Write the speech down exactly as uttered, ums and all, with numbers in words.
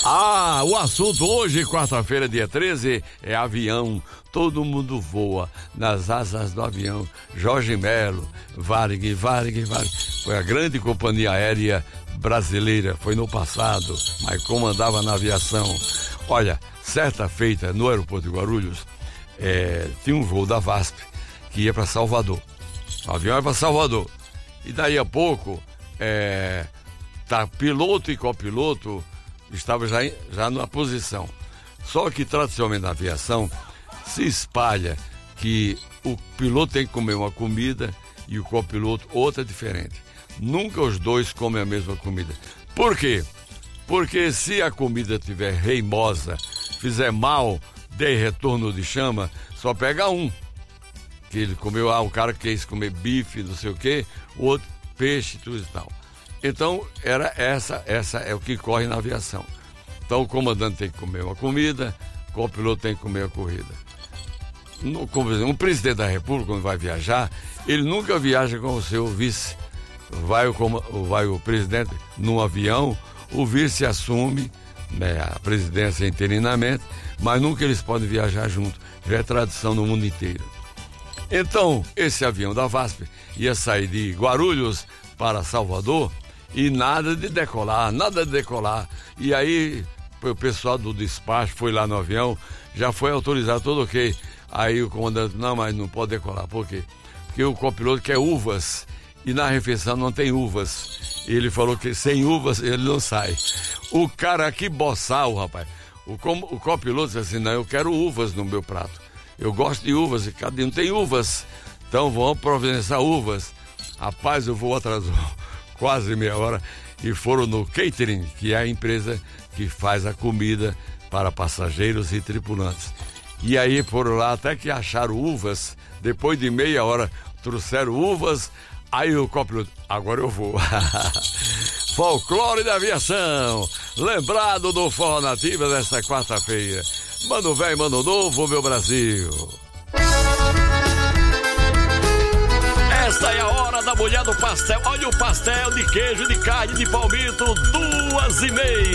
Ah, o assunto hoje, quarta-feira, dia treze, é avião. Todo mundo voa nas asas do avião. Jorge Melo, Varig, Varig, Varig. Foi a grande companhia aérea brasileira, foi no passado, mas comandava na aviação. Olha, certa feita, no aeroporto de Guarulhos, é, tinha um voo da VASP que ia para Salvador. O avião ia para Salvador. E daí a pouco, é, tá, piloto e copiloto estava já, já numa posição. Só que tradicionalmente na aviação se espalha que o piloto tem que comer uma comida e o copiloto outra diferente. Nunca os dois comem a mesma comida. Por quê? Porque se a comida estiver reimosa, fizer mal, dê retorno de chama, só pega um. Que ele comeu, ah, o cara quis comer bife, não sei o quê, o outro peixe, tudo e tal. Então, era essa, essa é o que corre na aviação. Então, o comandante tem que comer uma comida, o copiloto tem que comer a corrida. No, como um presidente da República, quando vai viajar, ele nunca viaja com o seu vice. Vai o, vai o presidente num avião, o vice assume, né, a presidência interinamente, mas nunca eles podem viajar junto. Já é tradição no mundo inteiro. Então, esse avião da VASP ia sair de Guarulhos para Salvador e nada de decolar, nada de decolar. E aí o pessoal do despacho foi lá no avião, já foi autorizado, tudo ok. Aí o comandante, não, mas não pode decolar. Por quê? Porque o copiloto quer uvas e na refeição não tem uvas. Ele falou que sem uvas ele não sai. O cara aqui boçal, rapaz. O, com, o copiloto disse assim, não, eu quero uvas no meu prato. Eu gosto de uvas e cadê? Não tem uvas. Então vamos providenciar uvas. Rapaz, o voo atrasou quase meia hora e foram no catering, que é a empresa que faz a comida para passageiros e tripulantes. E aí foram lá até que acharam uvas. Depois de meia hora trouxeram uvas. Aí o copiloto, agora eu vou. Folclore da aviação. Lembrado do Forró Nativa desta quarta-feira. Mano velho, mano novo, meu Brasil. Esta é a hora da mulher do pastel. Olha o pastel de queijo, de carne, de palmito, duas e meia.